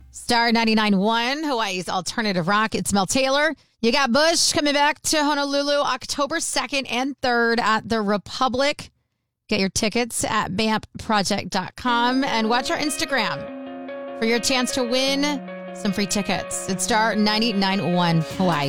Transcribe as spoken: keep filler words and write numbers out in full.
Star ninety-nine point one, Hawaii's alternative rock. It's Mel Taylor. You got Bush coming back to Honolulu October second and third at the Republic. Get your tickets at bamp project dot com and watch our Instagram for your chance to win some free tickets. It's Star ninety-nine point one Hawaii.